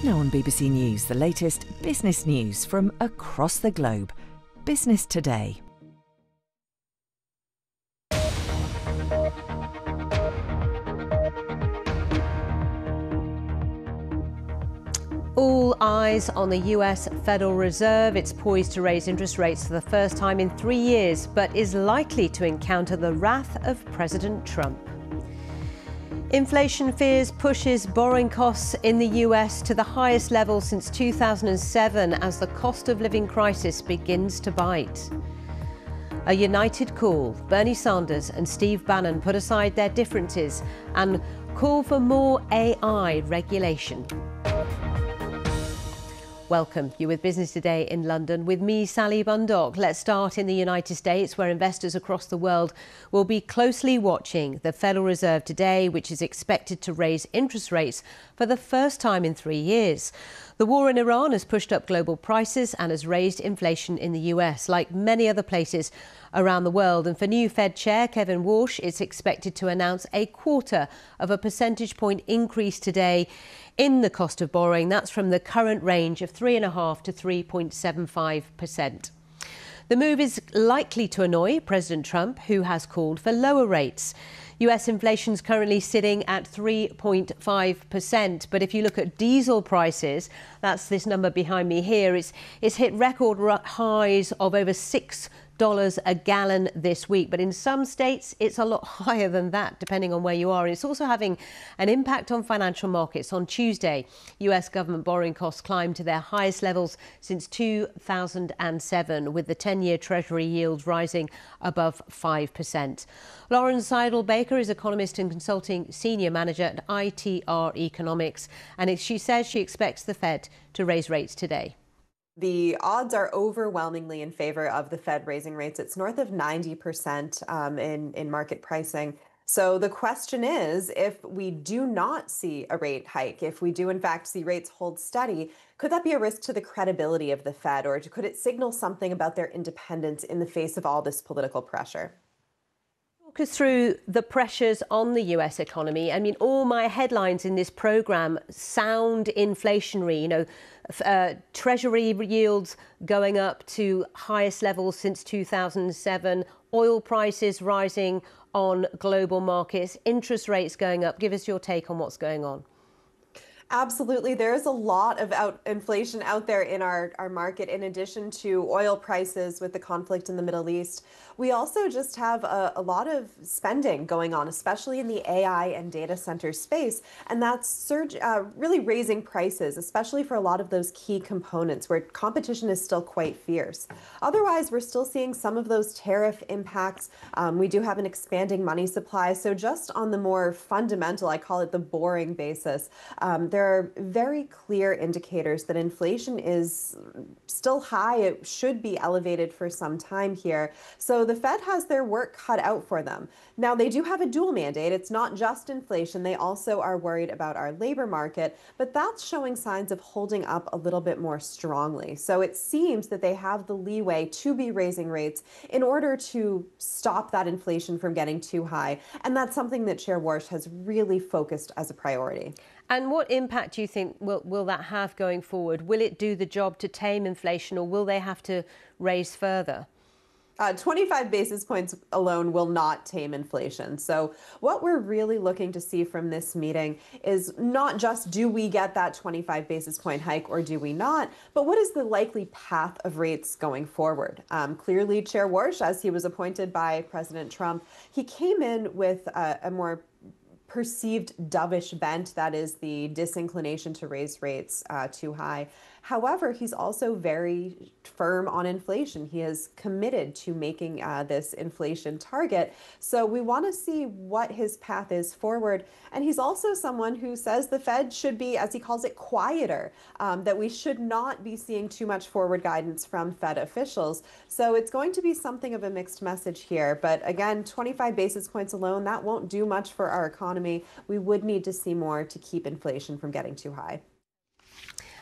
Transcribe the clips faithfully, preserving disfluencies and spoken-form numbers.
Now on B B C News, the latest business news from across the globe. Business Today. All eyes on the U S Federal Reserve. It's poised to raise interest rates for the first time in three years, but is likely to encounter the wrath of President Trump. Inflation fears pushes borrowing costs in the U S to the highest level since two thousand seven as the cost of living crisis begins to bite. A united call. Bernie Sanders and Steve Bannon put aside their differences and call for more A I regulation. Welcome. You're with Business Today in London with me, Sally Bundock. Let's start in the United States, where investors across the world will be closely watching the Federal Reserve today, which is expected to raise interest rates for the first time in three years. The war in Iran has pushed up global prices and has raised inflation in the U S, like many other places around the world. And for new Fed Chair Kevin Warsh, it's expected to announce a quarter of a percentage point increase today in the cost of borrowing. That's from the current range of three point five to three point seven five percent. The move is likely to annoy President Trump, who has called for lower rates. U S inflation is currently sitting at three point five percent. But if you look at diesel prices, that's this number behind me here, it's, it's hit record highs of over six dollars a gallon this week. But in some states, it's a lot higher than that, depending on where you are. And it's also having an impact on financial markets. On Tuesday, U S government borrowing costs climbed to their highest levels since two thousand seven, with the ten-year Treasury yield rising above five percent. Lauren Seidel-Baker is economist and consulting senior manager at I T R Economics, and she says she expects the Fed to raise rates today. The odds are overwhelmingly in favor of the Fed raising rates. It's north of ninety percent um, in, in market pricing. So the question is, if we do not see a rate hike, if we do in fact see rates hold steady, could that be a risk to the credibility of the Fed, or could it signal something about their independence in the face of all this political pressure? Talk us through the pressures on the U S economy. I mean, all my headlines in this programme sound inflationary, you know, uh, Treasury yields going up to highest levels since two thousand seven, oil prices rising on global markets, interest rates going up. Give us your take on what's going on. Absolutely. There's a lot of out inflation out there in our, our market, in addition to oil prices with the conflict in the Middle East. We also just have a, a lot of spending going on, especially in the A I and data center space. And that's surge, uh, really raising prices, especially for a lot of those key components where competition is still quite fierce. Otherwise, we're still seeing some of those tariff impacts. Um, we do have an expanding money supply. So just on the more fundamental, I call it the boring basis, um, there are very clear indicators that inflation is still high. It should be elevated for some time here. So the Fed has their work cut out for them. Now, they do have a dual mandate. It's not just inflation. They also are worried about our labor market, but that's showing signs of holding up a little bit more strongly. So it seems that they have the leeway to be raising rates in order to stop that inflation from getting too high. And that's something that Chair Warsh has really focused as a priority. And what impact do you think will, will that have going forward? Will it do the job to tame inflation, or will they have to raise further? Uh, twenty-five basis points alone will not tame inflation. So what we're really looking to see from this meeting is not just do we get that twenty-five basis point hike or do we not, but what is the likely path of rates going forward? Um, clearly, Chair Warsh, as he was appointed by President Trump, he came in with a, a more perceived dovish bent, that is the disinclination to raise rates uh, too high. However, he's also very firm on inflation. He is committed to making uh, this inflation target. So we want to see what his path is forward. And he's also someone who says the Fed should be, as he calls it, quieter, um, that we should not be seeing too much forward guidance from Fed officials. So it's going to be something of a mixed message here. But again, twenty-five basis points alone, that won't do much for our economy. We would need to see more to keep inflation from getting too high.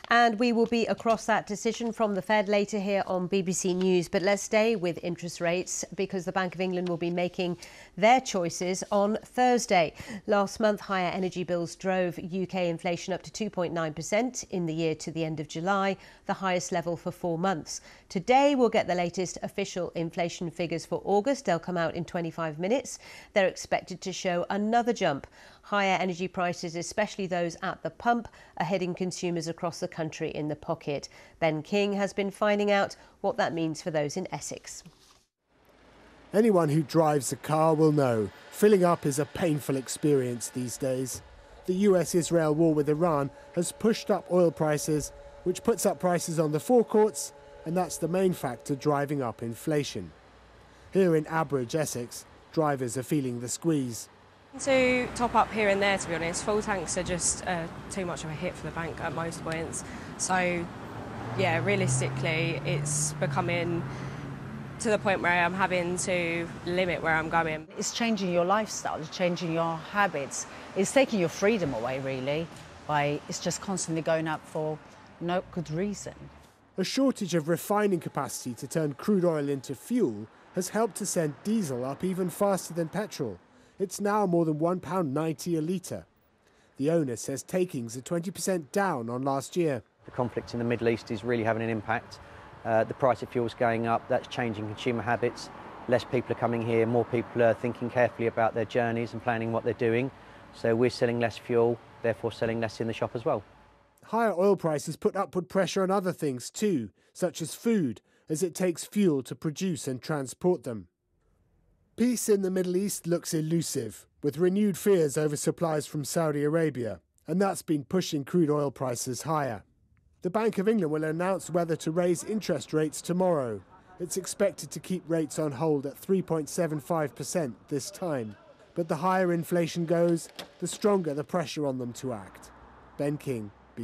And we will be across that decision from the Fed later here on B B C News. But let's stay with interest rates because the Bank of England will be making their choices on Thursday. Last month, higher energy bills drove U K inflation up to two point nine percent in the year to the end of July, the highest level for four months. Today, we'll get the latest official inflation figures for August. They'll come out in twenty-five minutes. They're expected to show another jump. Higher energy prices, especially those at the pump, are hitting consumers across the country in the pocket. Ben King has been finding out what that means for those in Essex. Anyone who drives a car will know filling up is a painful experience these days. The U S Israel war with Iran has pushed up oil prices, which puts up prices on the forecourts, and that's the main factor driving up inflation. Here in Abridge, Essex, drivers are feeling the squeeze. To top up here and there, to be honest, full tanks are just uh, too much of a hit for the bank at most points. So, yeah, realistically, it's becoming to the point where I'm having to limit where I'm going. It's changing your lifestyle, it's changing your habits. It's taking your freedom away, really, by it's just constantly going up for no good reason. A shortage of refining capacity to turn crude oil into fuel has helped to send diesel up even faster than petrol. It's now more than one pound ninety a litre. The owner says takings are twenty percent down on last year. The conflict in the Middle East is really having an impact. Uh, the price of fuel is going up, that's changing consumer habits. Less people are coming here, more people are thinking carefully about their journeys and planning what they're doing. So we're selling less fuel, therefore selling less in the shop as well. Higher oil prices put upward pressure on other things too, such as food, as it takes fuel to produce and transport them. Peace in the Middle East looks elusive, with renewed fears over supplies from Saudi Arabia, and that's been pushing crude oil prices higher. The Bank of England will announce whether to raise interest rates tomorrow. It's expected to keep rates on hold at three point seven five percent this time. But the higher inflation goes, the stronger the pressure on them to act. Ben King,